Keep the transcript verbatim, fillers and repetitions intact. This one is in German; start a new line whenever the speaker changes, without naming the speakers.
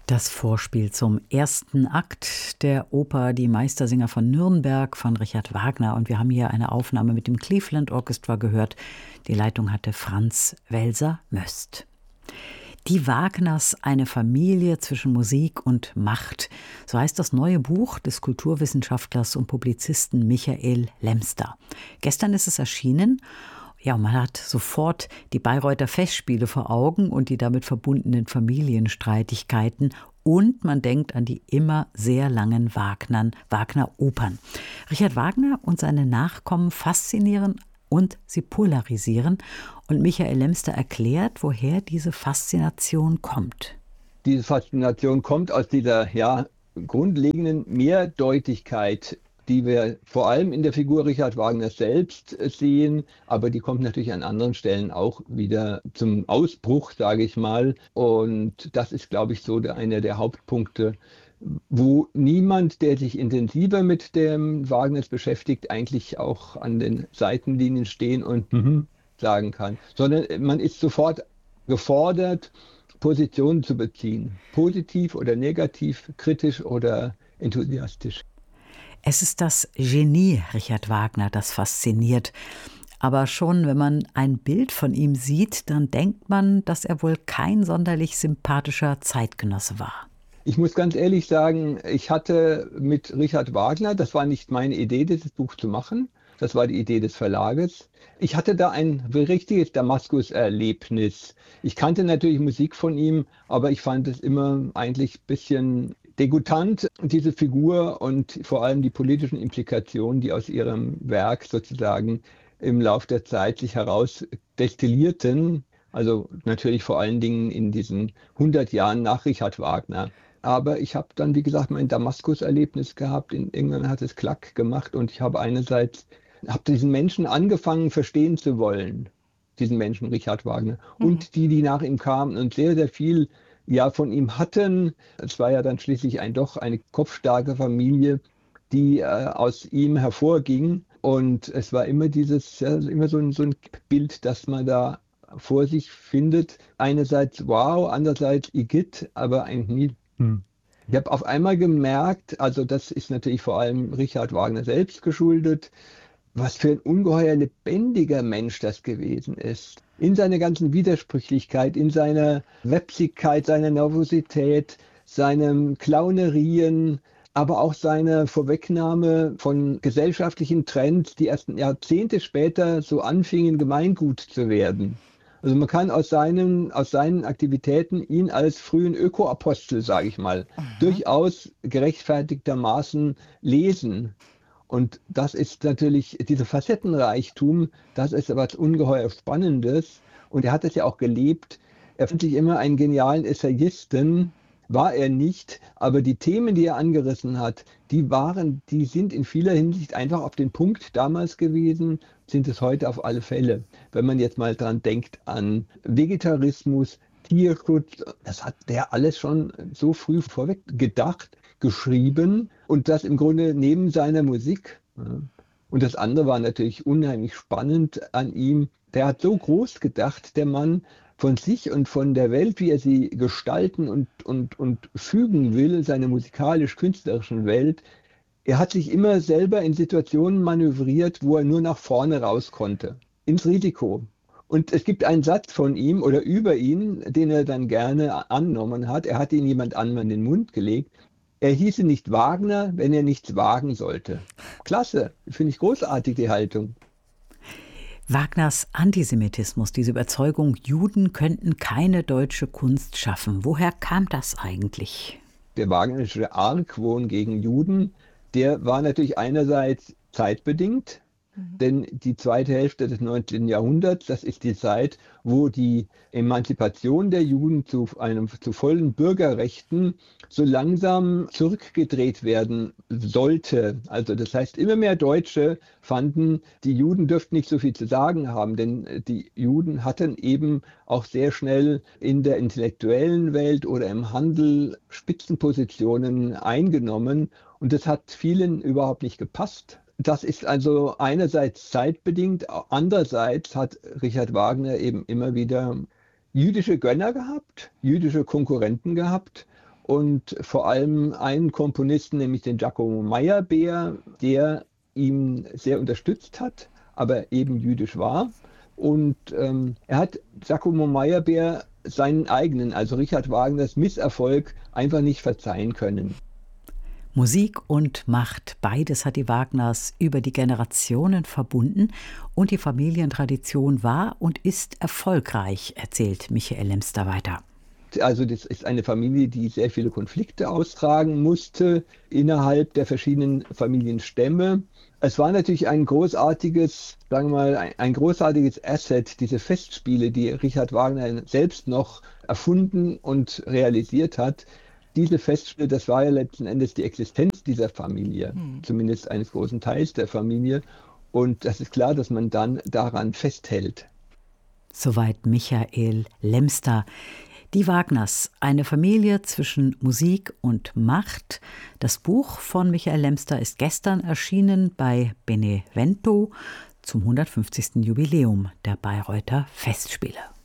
Das Vorspiel zum ersten Akt der Oper Die Meistersinger von Nürnberg von Richard Wagner. Und wir haben hier eine Aufnahme mit dem Cleveland Orchestra gehört. Die Leitung hatte Franz Welser-Möst. Die Wagners, eine Familie zwischen Musik und Macht. So heißt das neue Buch des Kulturwissenschaftlers und Publizisten Michael Lemster. Gestern ist es erschienen. Ja, man hat sofort die Bayreuther Festspiele vor Augen und die damit verbundenen Familienstreitigkeiten. Und man denkt an die immer sehr langen Wagnern, Wagner-Opern. Richard Wagner und seine Nachkommen faszinieren und sie polarisieren. Und Michael Lemster erklärt, woher diese Faszination kommt.
Diese Faszination kommt aus dieser ja, grundlegenden Mehrdeutigkeit, die wir vor allem in der Figur Richard Wagner selbst sehen, aber die kommt natürlich an anderen Stellen auch wieder zum Ausbruch, sage ich mal. Und das ist, glaube ich, so der, einer der Hauptpunkte, wo niemand, der sich intensiver mit dem Wagners beschäftigt, eigentlich auch an den Seitenlinien stehen und mhm. sagen kann, sondern man ist sofort gefordert, Positionen zu beziehen, positiv oder negativ, kritisch oder enthusiastisch.
Es ist das Genie Richard Wagner, das fasziniert. Aber schon, wenn man ein Bild von ihm sieht, dann denkt man, dass er wohl kein sonderlich sympathischer Zeitgenosse war.
Ich muss ganz ehrlich sagen, ich hatte mit Richard Wagner, das war nicht meine Idee, dieses Buch zu machen, das war die Idee des Verlages. Ich hatte da ein richtiges Damaskus-Erlebnis. Ich kannte natürlich Musik von ihm, aber ich fand es immer eigentlich ein bisschen degutant, diese Figur und vor allem die politischen Implikationen, die aus ihrem Werk sozusagen im Lauf der Zeit sich herausdestillierten. Also natürlich vor allen Dingen in diesen hundert Jahren nach Richard Wagner. Aber ich habe dann, wie gesagt, mein Damaskus-Erlebnis gehabt. In, irgendwann hat es Klack gemacht und ich habe einerseits habe diesen Menschen angefangen, verstehen zu wollen, diesen Menschen Richard Wagner. Mhm. Und die, die nach ihm kamen und sehr, sehr viel ja von ihm hatten. Es war ja dann schließlich ein doch eine kopfstarke Familie, die äh, aus ihm hervorging. Und es war immer dieses, ja, immer so ein, so ein Bild, das man da vor sich findet. Einerseits wow, andererseits Igitt, aber eigentlich nie. Hm. Ich habe auf einmal gemerkt, also das ist natürlich vor allem Richard Wagner selbst geschuldet, was für ein ungeheuer lebendiger Mensch das gewesen ist. In seiner ganzen Widersprüchlichkeit, in seiner Websigkeit, seiner Nervosität, seinem Clownerien, aber auch seiner Vorwegnahme von gesellschaftlichen Trends, die erst Jahrzehnte später so anfingen, Gemeingut zu werden. Also man kann aus seinen, aus seinen Aktivitäten ihn als frühen Ökoapostel, sage ich mal, mhm. durchaus gerechtfertigtermaßen lesen. Und das ist natürlich, dieser Facettenreichtum, das ist etwas ungeheuer Spannendes. Und er hat es ja auch gelebt. Er fand sich immer einen genialen Essayisten, war er nicht. Aber die Themen, die er angerissen hat, die waren, die sind in vieler Hinsicht einfach auf den Punkt damals gewesen, sind es heute auf alle Fälle. Wenn man jetzt mal dran denkt an Vegetarismus, Tierschutz, das hat der alles schon so früh vorweg gedacht, geschrieben und das im Grunde neben seiner Musik. Und das andere war natürlich unheimlich spannend an ihm. Der hat so groß gedacht, der Mann, von sich und von der Welt, wie er sie gestalten und, und, und fügen will, seine musikalisch-künstlerischen Welt. Er hat sich immer selber in Situationen manövriert, wo er nur nach vorne raus konnte, ins Risiko. Und es gibt einen Satz von ihm oder über ihn, den er dann gerne angenommen hat. Er hat ihn jemand anderem in den Mund gelegt. Er hieße nicht Wagner, wenn er nichts wagen sollte. Klasse, finde ich großartig, die Haltung.
Wagners Antisemitismus, diese Überzeugung, Juden könnten keine deutsche Kunst schaffen. Woher kam das eigentlich?
Der wagnerische Argwohn gegen Juden, der war natürlich einerseits zeitbedingt, mhm. denn die zweite Hälfte des neunzehnten Jahrhunderts, das ist die Zeit, wo die Emanzipation der Juden zu einem zu vollen Bürgerrechten so langsam zurückgedreht werden sollte. Also das heißt, immer mehr Deutsche fanden, die Juden dürften nicht so viel zu sagen haben, denn die Juden hatten eben auch sehr schnell in der intellektuellen Welt oder im Handel Spitzenpositionen eingenommen und das hat vielen überhaupt nicht gepasst. Das ist also einerseits zeitbedingt, andererseits hat Richard Wagner eben immer wieder jüdische Gönner gehabt, jüdische Konkurrenten gehabt und vor allem einen Komponisten, nämlich den Giacomo Meyerbeer, der ihn sehr unterstützt hat, aber eben jüdisch war. Und ähm, er hat Giacomo Meyerbeer seinen eigenen, also Richard Wagners Misserfolg, einfach nicht verzeihen können.
Musik und Macht, beides hat die Wagners über die Generationen verbunden und die Familientradition war und ist erfolgreich, erzählt Michael Lemster weiter.
Also das ist eine Familie, die sehr viele Konflikte austragen musste innerhalb der verschiedenen Familienstämme. Es war natürlich ein großartiges, sagen wir mal, ein, ein großartiges Asset, diese Festspiele, die Richard Wagner selbst noch erfunden und realisiert hat. Diese Festspiele, das war ja letzten Endes die Existenz dieser Familie, hm. zumindest eines großen Teils der Familie. Und das ist klar, dass man dann daran festhält.
Soweit Michael Lemster. Die Wagners, eine Familie zwischen Musik und Macht. Das Buch von Michael Lemster ist gestern erschienen bei Benevento zum hundertfünfzigsten Jubiläum der Bayreuther Festspiele.